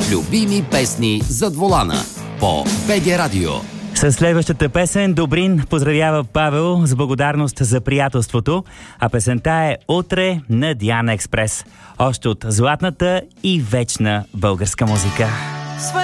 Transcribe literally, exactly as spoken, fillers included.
Любими песни зад волана по БГ Радио. С следващата песен Добрин поздравява Павел с благодарност за приятелството, а песента е "Утре" на Диана Експрес. Още от златната и вечна българска музика.